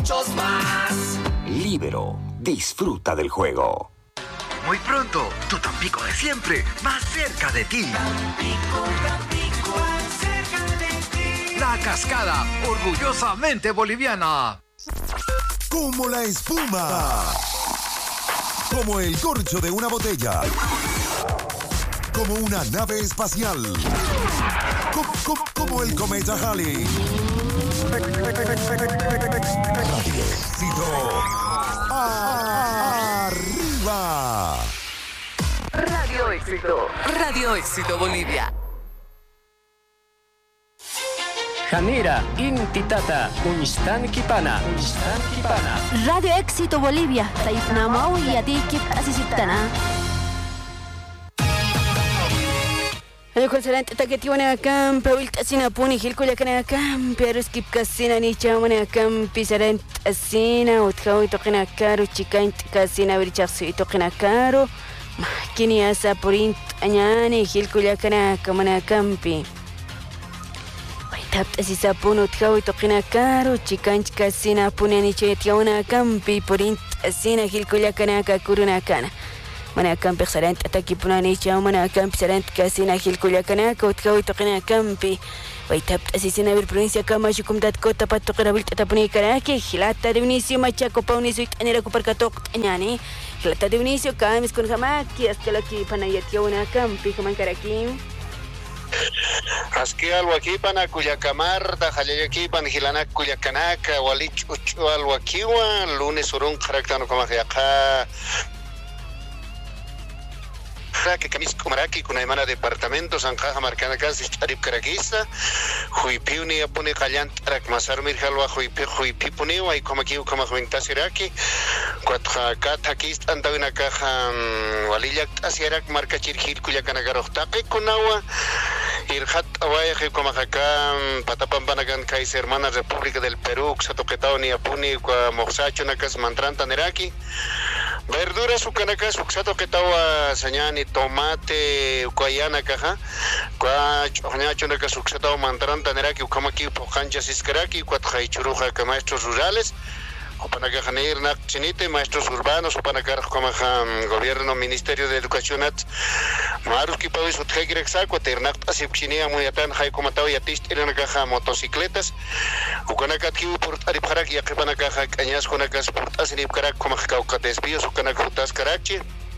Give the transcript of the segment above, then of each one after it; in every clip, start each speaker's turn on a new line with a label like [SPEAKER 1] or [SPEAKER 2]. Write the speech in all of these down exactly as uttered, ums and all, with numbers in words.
[SPEAKER 1] muchos más.
[SPEAKER 2] Libero, disfruta del juego.
[SPEAKER 3] Muy pronto, tu Tampico de siempre, más cerca de ti.
[SPEAKER 1] Tampico, Tampico, más cerca de ti.
[SPEAKER 3] La Cascada, orgullosamente boliviana.
[SPEAKER 4] Como la espuma. Como el corcho de una botella. Como una nave espacial. Como, como, como el cometa Halley. Radio Éxito. ¡Arriba!
[SPEAKER 5] Radio Éxito. Radio Éxito Bolivia.
[SPEAKER 6] Janira, Intitata, Unistan Kipana, Unistan Kipana.
[SPEAKER 7] Radio Éxito Bolivia, Taifnamau y Atikip Asisiptana.
[SPEAKER 8] Ayo konsalante taketiwana akam pawil tasina puni hilkula kana akam pero skip kasina ni chawana akam pisarant asina utkawi tokina karo chikaint kasina birichaksu tokina karo kini asa porint anyani hilkula kana kamana akampi tapt asisa puno utkawi tokina karo chikaint kasina punani chetiwana akampi porint asina hilkula kana kakuruna kana mana kampi xarant ataki punani chao mana kampi xarant kasina hilkulia kana kotkawi tokina kampi waitab asisina bir provincia kama shukumdat kota patokera bil tatapuni karaki hilata de Vinicio Machaco pauniso itanera kuparkatok tanyani hilata de Vinicio kamis kun hamaki askalaki panayatya una kampi kaman karaki
[SPEAKER 9] Aski alwakipan Cuyacamar, Dajayakipan, Hilanak, Cuyacanak, Walich, Uchu, Alwakiwa, lunes urun, Caractano, Comajaca. Que camis comaraki con aymana departamento Sanjaja Marcana Casi Charip Caraquista Huipiuni apune Callant Arakmasar Mirjalwa Huipi Huipi Puniwa y como aquí como comentas Iraki Cuatro Cata Kist anda una caja Walilla Asiarak Marca Chirgil Cuyacanagarotaque con agua Irhat Awaje como acá Patapambanagan Kais Hermanas República del Perú Xatoquetao ni Apuni Moxacho Nakas Mantranta Neraki verduras ukanaka suksato ketawa sañani tomate ukayana kaja kwa choñacho naka suksato mantaranta neraki ukamaki pojancha siskaraki cuatro churuja que maestros rurales Opanaka Janeir Nak Chinite, maestros urbanos, Opanaka como gobierno, Ministerio de Educación, Maruski Pawis Utjegrexa, Ternak Asipchinia, Muyatan, Haikomatao y Atist, Iranakaja, motocicletas, Ukanaka Kiu, Port Ariparak, Yakipanaka, Cañas, Konakas, Port Asinipkarak, como Kauka Despios, Ukanaka Rutas Karachi.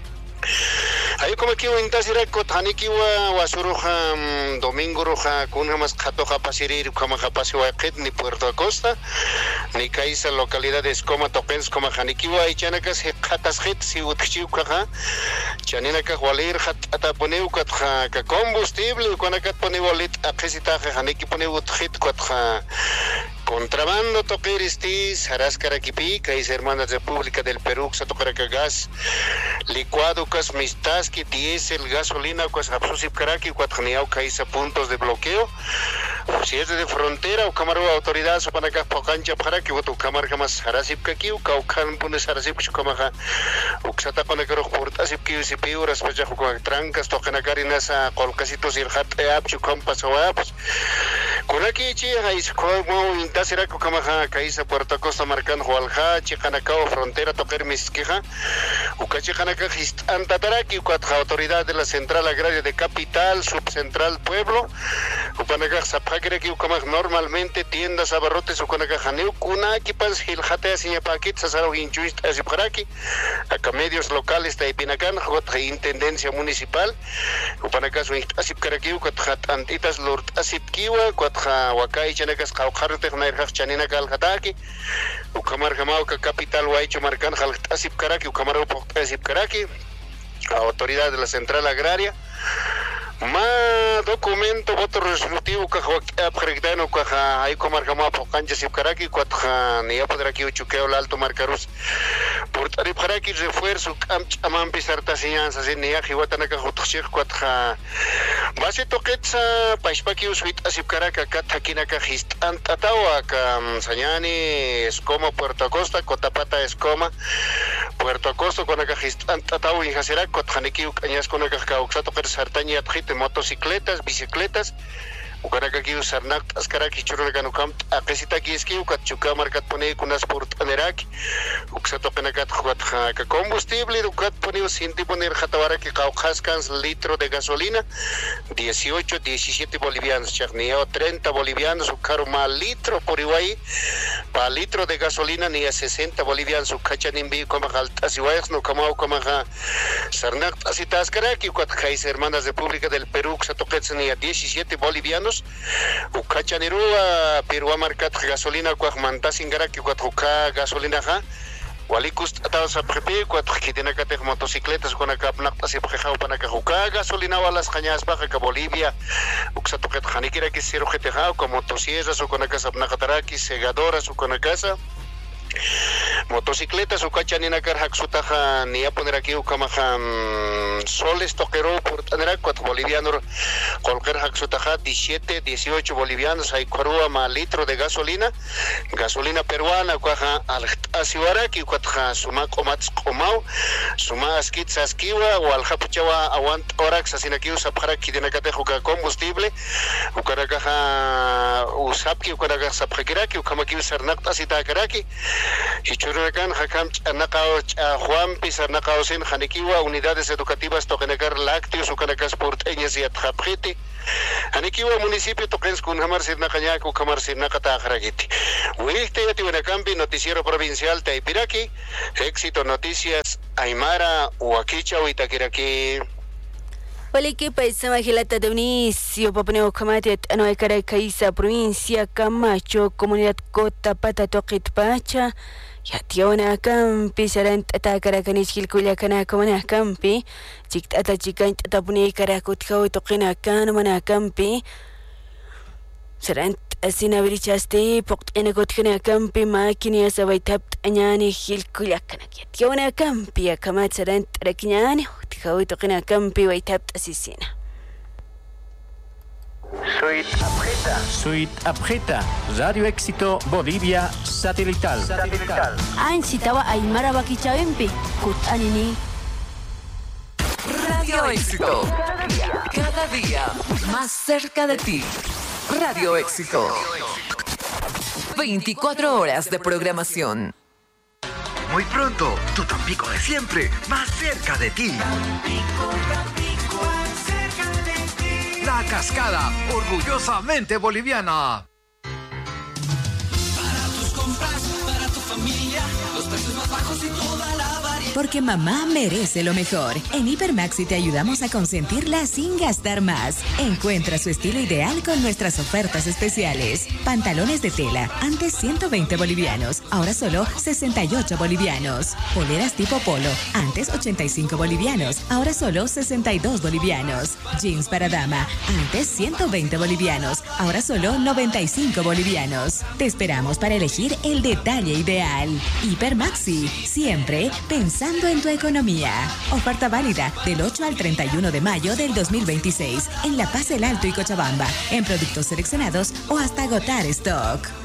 [SPEAKER 9] Ahí como que un tasira cotaniki wa wasuruja domingo roja con más catoja pasirir como japasi wa ni Puerto Acosta ni caisa localidades como Topens como Janikiwa y chanacas hatas hit si utchiu kaja chanina ka walir hat ataponeu ka ka combustible con akat poneu lit apesita janiki poneu hit ka contrabando toqueristis harascaraquipi caís hermanas República del Perú satocaraca gas licuado cas mistaski diésel gasolina cas absusip caraqui cuatniau caísa puntos de bloqueo si es de frontera o camaro autoridades para acá pocancha para que voto camarga más harasip kakiu caucan punes harasip chukamaja uxata con el portasip kiu si piuras paja con trancas tocana carinasa colcasitos y el hat app chukampas o apps con aquí chi hais como intasira kamaja caísa Puerto Acosta marcan Hualja chicanacao frontera tocar misqueja ucachicanaka antataraki cuatro autoridades de la central agraria de capital subcentral pueblo upanaga zapagre como normalmente tiendas abarrotes o con ajaneu kuna equipas hiljate asiña paquet sasaro inchuist asiparaki acá medios locales de Ipinacan otra intendencia municipal upanaga su asip karaki cuatro antitas lord asip kiwa cuatro wakai chanacas caucarte nairja chanina calhataki ukamar gamao capital waicho marcan asip karaki ukamar asip karaki autoridad de la central agraria ma documento voto resolutivo que apregdano que hay como marcamos pocancha si caraki cuatro ni ya podrá aquí uchuqueo el alto marcarus por tarif caraki refuerzo cam chaman pisarta sianza sin ni aji watana que jotoshir cuatro base toquetsa paishpaki usuit asip caraka katakina que histan tatawa que sañani escoma Puerto Acosta Cotapata escoma Puerto Acosta con que histan tatawa y hasera cotjaniki cañas con que cauxato que sartaña motocicletas, bicicletas, ukaraka usarnak askaraki churulkan kam aqisita kiski ukat chuka markat pone kunas port aneraki uksato penakat juat ka combustible ukat pone sinti poner jatawaraki kaukaskans litro de gasolina dieciocho diecisiete bolivianos chagniao treinta bolivianos ukaro mal litro por iguay pa litro de gasolina ni a sesenta bolivianos ukachanimbi como altas iguayas no como como sarnak asita askaraki ukat kais hermanas República del Perú uksato ni a diecisiete bolivianos ukachanirua perua markat gasolina kwa mantasin garaki kwa tuka gasolina ha walikus ataw sa prepe kwa tukidina kate motocicletas kuna kapnak asi pakhaw panaka huka gasolina walas kanyas pa ka Bolivia uksa tuket khanikira ki siro khete ha como motosierras o kuna kasap nakataraki segadoras o kuna casa motocicletas ukachanina kar haksutaja ni a poner aquí ukamaja soles toquero por tener cuatro bolivianos cualquier haksutaja diecisiete dieciocho bolivianos hay corua ma litro de gasolina gasolina peruana cuaja al asiwaraki cuatro suma comats comau suma skits askiwa o al hapuchawa aguant orax asina aquí usa para que tiene que tener combustible ukaraka usapki ukaraka saprekiraki ukamaki usarnak asita karaki Hichurakan Hakam Anakao Juan Pizar Nakao Sin Hanikiwa, unidades educativas Tokenecar Lácteos, Ucanacas Porteñas y Atjapjiti. Hanikiwa, municipio Tokens con Hamar Sirnacañaco, Camar Sirnacata Jaragiti. Wilte Yatiwanacampi, noticiero provincial Taipiraki, éxito noticias Aymara, Huaquicha, Huitaquiraki.
[SPEAKER 8] Waliki paisama hilata de Unicio, Papaneo Kamatet, Anoekara Caisa, provincia Camacho, comunidad Cota Pata Toquit Pacha, Yationa Campi, Sarant Atacaracanis Hilculiacana, Comana Campi, Chictata Chicant Tapuni Caracutco, Toquina Canamana Campi, Sarant Asina Brichaste, Poct Enacotina Campi, Maquinia Sabaitapt, Anyani Hilculiacana, Yationa Campi, Akamat Sarant Rakiani. Toquina Campi, Waitapt Asesina.
[SPEAKER 6] Suite Apreta. Suite Apreta. Radio Éxito Bolivia Satelital. Satelital.
[SPEAKER 7] Ansitawa Aymara Bakichawempi. Kut Anini.
[SPEAKER 5] Radio Éxito. Cada día más cerca de ti. Radio Éxito. veinticuatro horas de programación.
[SPEAKER 3] Muy pronto, tu Tampico de siempre, más cerca de ti.
[SPEAKER 1] Tampico, Tampico, cerca de ti.
[SPEAKER 10] La Cascada, orgullosamente boliviana.
[SPEAKER 1] Para tus compras, para tu familia, los precios más bajos y toda la variedad.
[SPEAKER 11] Porque mamá merece lo mejor. En Hipermaxi te ayudamos a consentirla sin gastar más. Encuentra su estilo ideal con nuestras ofertas especiales. Pantalones de tela, antes ciento veinte bolivianos, ahora solo sesenta y ocho bolivianos. Poleras tipo polo, antes ochenta y cinco bolivianos, ahora solo sesenta y dos bolivianos. Jeans para dama, antes ciento veinte bolivianos, ahora solo noventa y cinco bolivianos. Te esperamos para elegir el detalle ideal. Hipermaxi, siempre pensando en tu economía. Oferta válida del ocho al treinta y uno de mayo del dos mil veintiséis en La Paz, El Alto y Cochabamba, en productos seleccionados o hasta agotar stock.